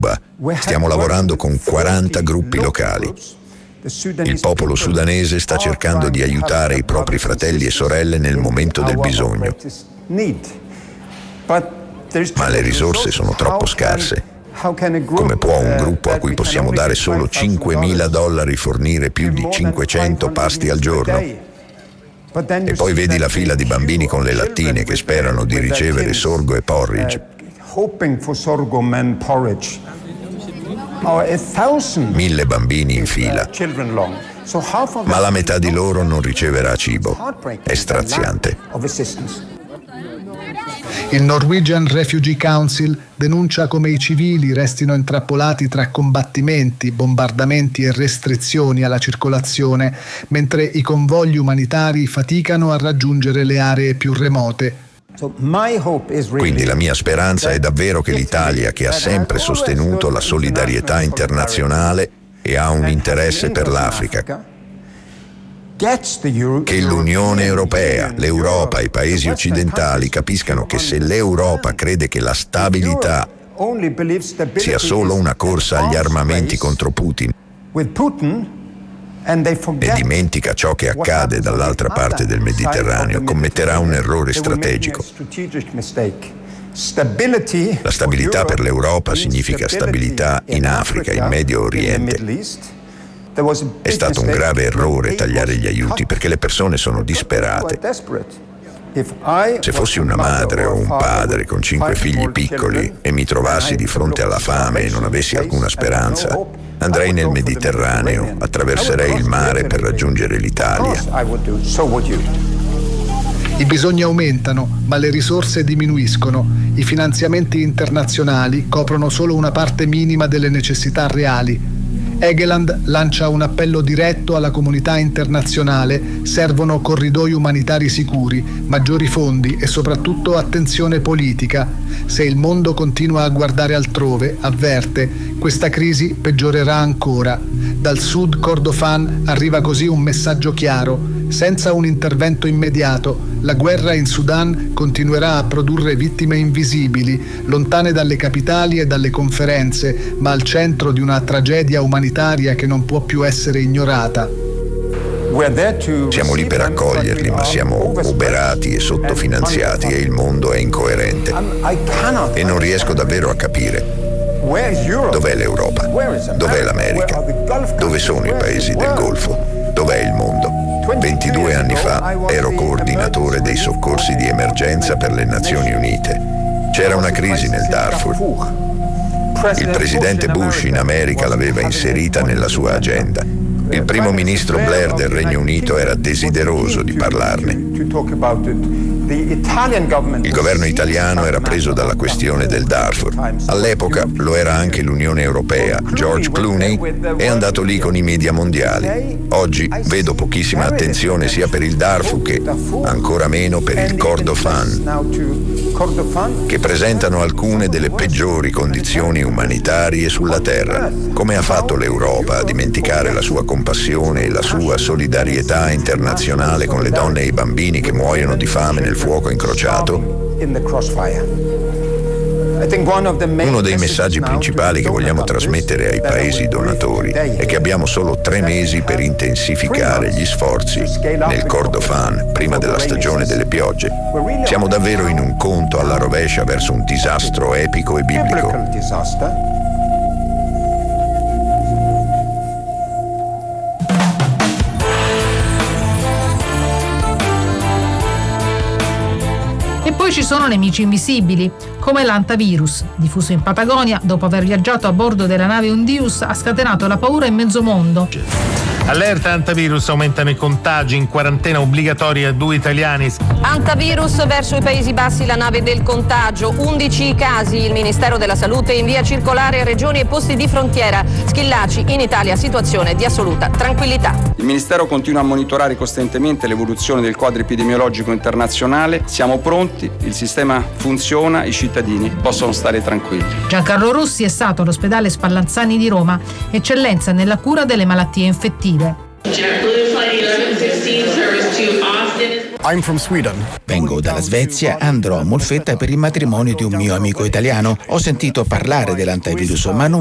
Stiamo lavorando con 40 gruppi locali. Il popolo sudanese sta cercando di aiutare i propri fratelli e sorelle nel momento del bisogno. Ma le risorse sono troppo scarse. Come può un gruppo a cui possiamo dare solo $5.000 fornire più di 500 pasti al giorno? E poi vedi la fila di bambini con le lattine che sperano di ricevere sorgo e porridge. 1.000 bambini in fila, ma la metà di loro non riceverà cibo. È straziante. Il Norwegian Refugee Council denuncia come i civili restino intrappolati tra combattimenti, bombardamenti e restrizioni alla circolazione, mentre i convogli umanitari faticano a raggiungere le aree più remote. Quindi la mia speranza è davvero che l'Italia, che ha sempre sostenuto la solidarietà internazionale e ha un interesse per l'Africa, che l'Unione Europea, l'Europa e i paesi occidentali capiscano che se l'Europa crede che la stabilità sia solo una corsa agli armamenti contro Putin e dimentica ciò che accade dall'altra parte del Mediterraneo, commetterà un errore strategico. La stabilità per l'Europa significa stabilità in Africa, in Medio Oriente. È stato un grave errore tagliare gli aiuti perché le persone sono disperate. Se fossi una madre o un padre con 5 figli piccoli e mi trovassi di fronte alla fame e non avessi alcuna speranza, andrei nel Mediterraneo, attraverserei il mare per raggiungere l'Italia. I bisogni aumentano, ma le risorse diminuiscono. I finanziamenti internazionali coprono solo una parte minima delle necessità reali. Egeland lancia un appello diretto alla comunità internazionale: servono corridoi umanitari sicuri, maggiori fondi e soprattutto attenzione politica. Se il mondo continua a guardare altrove, avverte, questa crisi peggiorerà ancora. Dal sud Kordofan arriva così un messaggio chiaro: senza un intervento immediato, la guerra in Sudan continuerà a produrre vittime invisibili, lontane dalle capitali e dalle conferenze, ma al centro di una tragedia umanitaria che non può più essere ignorata. Siamo lì per accoglierli, ma siamo uberati e sottofinanziati e il mondo è incoerente. E non riesco davvero a capire. Dov'è l'Europa? Dov'è l'America? Dove sono i paesi del Golfo? Dov'è il mondo? 22 anni fa ero coordinatore dei soccorsi di emergenza per le Nazioni Unite. C'era una crisi nel Darfur. Il presidente Bush in America l'aveva inserita nella sua agenda. Il primo ministro Blair del Regno Unito era desideroso di parlarne. Il governo italiano era preso dalla questione del Darfur. All'epoca lo era anche l'Unione Europea. George Clooney è andato lì con i media mondiali. Oggi vedo pochissima attenzione sia per il Darfur che ancora meno per il Kordofan, che presentano alcune delle peggiori condizioni umanitarie sulla terra. Come ha fatto l'Europa a dimenticare la sua compassione e la sua solidarietà internazionale con le donne e i bambini che muoiono di fame nel fuoco incrociato? Uno dei messaggi principali che vogliamo trasmettere ai paesi donatori è che abbiamo solo 3 mesi per intensificare gli sforzi nel Kordofan prima della stagione delle piogge. Siamo davvero in un conto alla rovescia verso un disastro epico e biblico. E poi ci sono nemici invisibili, come l'antavirus, diffuso in Patagonia dopo aver viaggiato a bordo della nave Undius, ha scatenato la paura in mezzo mondo. Allerta antivirus, aumentano i contagi, in quarantena obbligatoria 2 italiani. Antivirus verso i Paesi Bassi, la nave del contagio, 11 casi, il Ministero della Salute invia circolare a regioni e posti di frontiera. Schillaci, in Italia situazione di assoluta tranquillità. Il Ministero continua a monitorare costantemente l'evoluzione del quadro epidemiologico internazionale, siamo pronti, il sistema funziona, i cittadini possono stare tranquilli. Giancarlo Rossi è stato all'ospedale Spallanzani di Roma, eccellenza nella cura delle malattie infettive. Vengo dalla Svezia, andrò a Molfetta per il matrimonio di un mio amico italiano. Ho sentito parlare dell'antivirus, ma non